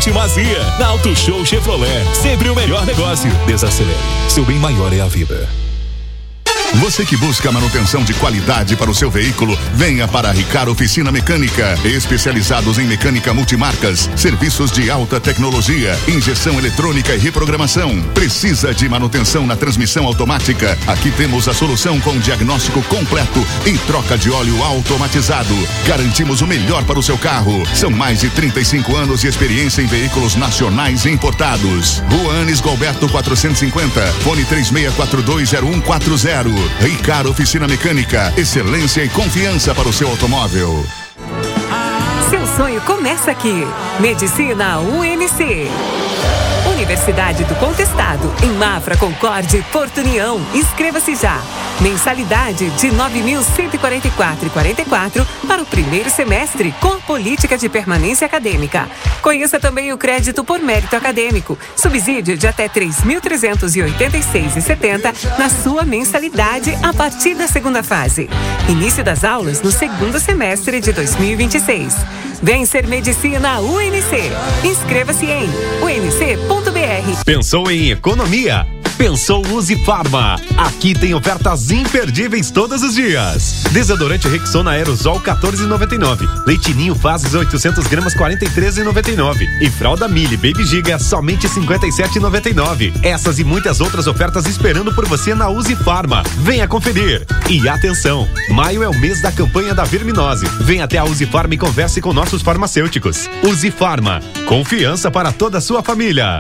Mazia. Na Auto Show Chevrolet, sempre o melhor negócio. Desacelere, seu bem maior é a vida. Você que busca manutenção de qualidade para o seu veículo, venha para a Ricar Oficina Mecânica. Especializados em mecânica multimarcas, serviços de alta tecnologia, injeção eletrônica e reprogramação. Precisa de manutenção na transmissão automática? Aqui temos a solução com diagnóstico completo e troca de óleo automatizado. Garantimos o melhor para o seu carro. São mais de 35 anos de experiência em veículos nacionais e importados. Rua Anis Galberto 450, fone 36420140. Ricar Oficina Mecânica, excelência e confiança para o seu automóvel. Seu sonho começa aqui. Medicina UNC. Universidade do Contestado, em Mafra, Concorde, Porto União. Inscreva-se já. Mensalidade de R$ 9.144,44 para o primeiro semestre, com a política de permanência acadêmica. Conheça também o crédito por mérito acadêmico. Subsídio de até R$ 3.386,70 na sua mensalidade a partir da segunda fase. Início das aulas no segundo semestre de 2026. Vem ser Medicina UNC. Inscreva-se em unc.br. Pensou em economia? Pensou Use Farma. Aqui tem ofertas imperdíveis todos os dias. Desodorante Rexona Aerosol 14,99. Leitinho Fases 800 gramas 43,99. E fralda Mili Baby Giga somente 57,99. Essas e muitas outras ofertas esperando por você na Use Farma. Venha conferir. E atenção, maio é o mês da campanha da verminose. Venha até a Use Farma e converse com nossos farmacêuticos. Use Farma. Confiança para toda a sua família.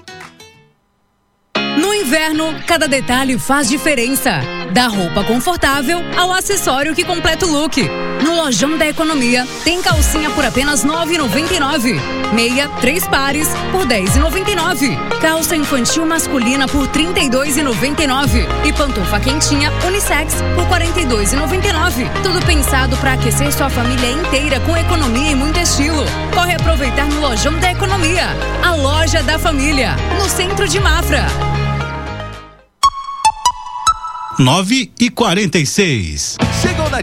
No inverno, cada detalhe faz diferença. Da roupa confortável ao acessório que completa o look. No Lojão da Economia, tem calcinha por apenas R$ 9,99. Meia, 3 pares, por R$ 10,99. Calça infantil masculina por R$ 32,99. E pantufa quentinha unissex por R$ 42,99. Tudo pensado para aquecer sua família inteira com economia e muito estilo. Corre aproveitar no Lojão da Economia. A loja da família, no centro de Mafra. 9h46. Chegou na